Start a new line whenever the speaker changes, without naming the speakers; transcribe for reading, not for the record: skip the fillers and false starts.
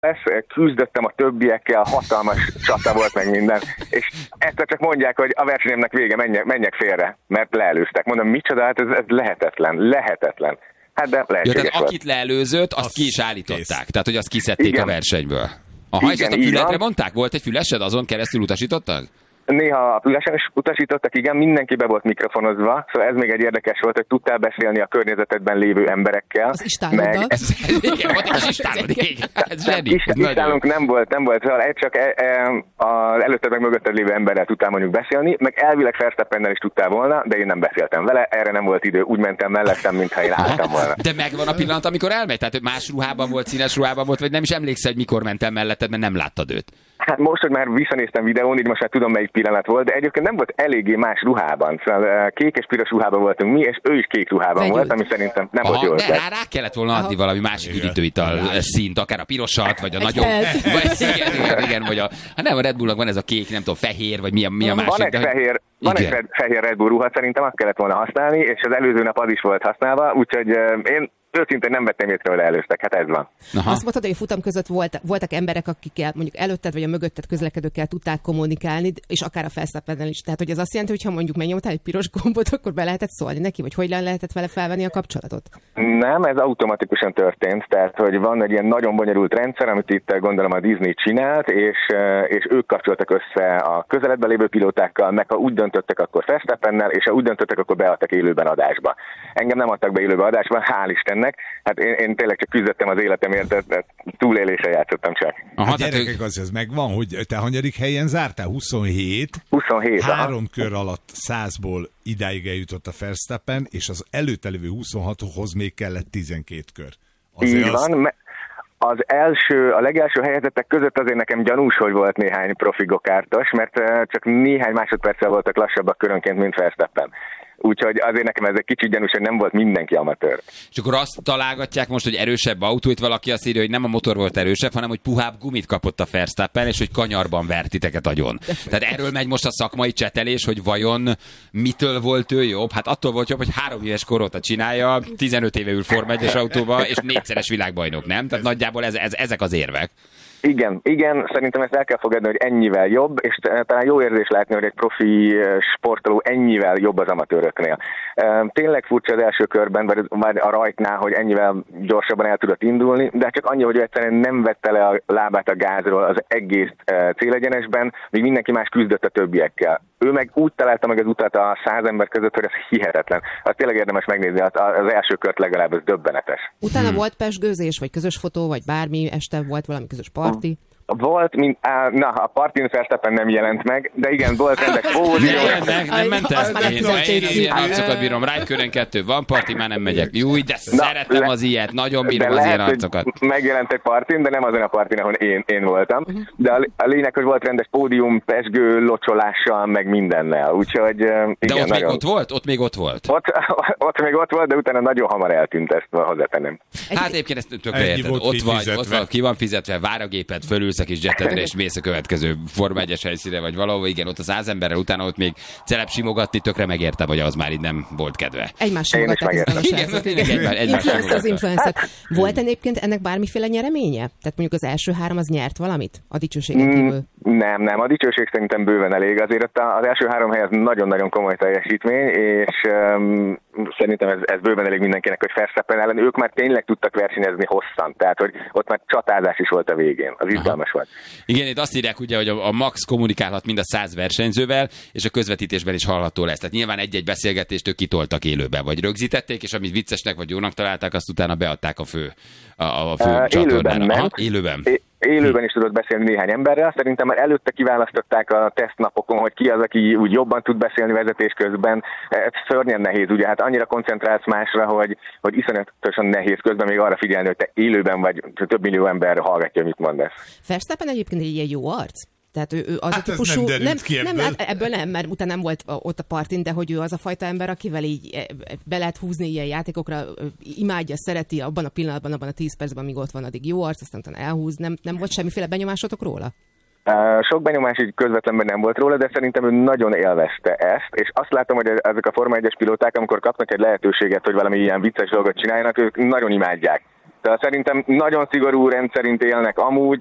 küzdöttem a többiekkel, hatalmas csata volt meg minden, és egyszer csak mondják, hogy a versenyemnek vége, menjek félre, mert leelőztek. Mondom, micsoda, hát ez lehetetlen. Hát de lehetséges
tehát akit leelőzött, azt ki is állították. Tehát, hogy azt kiszedték
Igen.
a versenyből. Aha, és ezt a fületre mondták? Volt egy fülesed, azon keresztül utasítottak?
Néha a fülesen is utasítottak, igen, mindenki be volt mikrofonozva, szóval ez még egy érdekes volt, hogy tudtál beszélni a környezetedben lévő emberekkel.
Az istánoddal.
Igen, volt egy istálod, igen. Ez zseni.
Istálunk nem volt, szóval csak az előtted meg mögötted lévő emberrel tudtál mondjuk beszélni, meg elvileg Verstappennel is tudtál volna, de én nem beszéltem vele, erre nem volt idő, úgy mentem mellettem, mintha én álltam volna.
De megvan a pillanat, amikor elmegy? Tehát, hogy más ruhában volt, színes ruhában volt, vagy nem is emlékszel, hogy mikor mentem melletted, mert nem láttad őt?
Hát most, hogy már visszanéztem videón, így most már tudom, melyik pillanat volt, de egyébként nem volt eléggé más ruhában. Szóval kék és piros ruhában voltunk mi, és ő is kék ruhában volt, ami szerintem nem volt jó.
De rá kellett volna adni valami másik üdítőital színt, akár a pirosat, vagy a nagyobb... Igen, vagy nem, a Red Bullnak van ez a kék, nem tudom, fehér, vagy mi a másik.
Van egy fehér Red Bull ruha, szerintem azt kellett volna használni, és az előző nap az is volt használva, úgyhogy én őszintén nem vettem észre, hogy leelőztek, hát ez van.
Aha. Azt mondtad, hogy a futam között voltak emberek, akikkel mondjuk előtted vagy a mögötted közlekedőkkel tudták kommunikálni, és akár a Verstappennel is. Tehát, hogy ez azt jelenti, hogy ha mondjuk megnyomtál egy piros gombot, akkor be lehetett szólni neki, vagy hogy lehetett vele felvenni a kapcsolatot?
Nem, ez automatikusan történt, tehát, hogy van egy ilyen nagyon bonyolult rendszer, amit itt gondolom a Disney csinált, és ők kapcsoltak össze a közeledben lévő pilótákkal, meg ha úgy döntöttek, akkor Verstappennel, és ha úgy döntöttek, akkor beadtak élőben adásba. Engem nem adtak be élőben adásba, hál' Istennek. Hát én tényleg csak küzdöttem az életemért, de túlélése játszottam csak.
Aha, gyerekek, az megvan, hogy te hanyadik helyen zártál? 27?
27.
3 kör alatt 100-ból idáig eljutott a Verstappen, és az előtte lévő 26-hoz még kellett 12 kör.
Így van, a legelső helyezettek között azért nekem gyanús, hogy volt néhány profi gokártos, mert csak néhány másodperccel voltak lassabbak körönként, mint Verstappen. Úgyhogy azért nekem ez egy kicsit gyanús, hogy nem volt mindenki amatőr.
És akkor azt találgatják most, hogy erősebb autó, itt valaki azt írja, hogy nem a motor volt erősebb, hanem hogy puhább gumit kapott a Verstappen, és hogy kanyarban vert titeket agyon. Tehát erről megy most a szakmai csetelés, hogy vajon mitől volt ő jobb? Hát attól volt jobb, hogy 3 éves kor óta csinálja, 15 éve ül Forma 1-es autóba, és 4-szeres világbajnok, nem? Tehát nagyjából ezek az érvek.
Igen, szerintem ezt el kell fogadni, hogy ennyivel jobb, és talán jó érzés látni, hogy egy profi sportoló ennyivel jobb az amatőröknél. Tényleg furcsa az első körben, vagy a rajtnál, hogy ennyivel gyorsabban el tudott indulni, de csak annyi, hogy egyszerűen nem vette le a lábát a gázról az egész célegyenesben, míg mindenki más küzdött a többiekkel. Ő meg úgy találta meg az utat a 100 ember között, hogy ez hihetetlen. Az tényleg érdemes megnézni, az első kört legalább, ez döbbenetes.
Utána volt pezsgőzés, vagy közös fotó, vagy bármi, este volt valami közös parti?
Volt, a partin Verstappen nem jelent meg, de igen, volt rendes pódium.
Nem ment el. Én ilyen arcokat bírom. Rájkörön 2 van parti, már nem megyek. Júj, de szeretem az ilyet. Nagyon bírom az ilyen arcokat.
Megjelent egy partin, de nem azon a partin, ahol én voltam. De a lényeg, hogy volt rendes pódium, pezsgő, locsolással, meg mindennel. Úgyhogy igen,
de ott
nagyon...
még ott volt? Ott még ott volt?
Ott még ott volt, de utána nagyon hamar eltűnt, ezt hozzátennem.
Hát egyébként ezt tökre érted. Ott van, ki van fizetve, vár a gépet, fölülsz a kis jetedre, és mész a következő Forma 1-es helyszínre, vagy valahol, igen, ott az 100 emberrel, utána ott még celeb simogatni, tökre megértem, hogy az már így nem volt kedve.
Egymás simogatták a srácok. Influencer. Volt egyébként ennek bármiféle nyereménye? Tehát mondjuk az első 3 az nyert valamit a dicsőségen kívül?
Nem, a dicsőség szerintem bőven elég. Azért az első 3 hely az nagyon-nagyon komoly teljesítmény, és szerintem ez bőven elég mindenkinek, hogy Verstappen ellen ők már tényleg tudtak versenyezni hosszan, tehát hogy ott már csatázás is volt a végén. Az izgalmas volt.
Igen, itt azt írják ugye, hogy a Max kommunikálhat mind a 100 versenyzővel, és a közvetítésben is hallható lesz. Tehát nyilván egy-egy beszélgetést ők kitoltak élőbe, vagy rögzítették, és amit viccesnek vagy jónak találták, azt utána beadták a fő csatornára.
Élőben is tudott beszélni néhány emberrel. Szerintem már előtte kiválasztották a tesztnapokon, hogy ki az, aki úgy jobban tud beszélni vezetés közben. Ez szörnyen nehéz, ugye, hát annyira koncentrálsz másra, hogy iszonyatosan nehéz közben még arra figyelni, hogy te élőben vagy, több millió ember hallgatja, mit mondasz.
Verstappen egyébként egy ilyen jó arc? Tehát ő az
hát
a típusú,
ebből
nem, mert utána nem volt ott a partin, de hogy ő az a fajta ember, akivel így be lehet húzni ilyen játékokra, imádja, szereti abban a pillanatban, abban a 10 percben, amíg ott van, addig jó arc, aztán utána elhúz. Nem volt semmiféle benyomásotok róla?
Sok benyomás így közvetlenben nem volt róla, de szerintem ő nagyon élvezte ezt, és azt látom, hogy ezek a Forma 1-es pilóták, amikor kapnak egy lehetőséget, hogy valami ilyen vicces dolgot csináljanak, ők nagyon imádják. Tehát szerintem nagyon szigorú rendszerint élnek amúgy,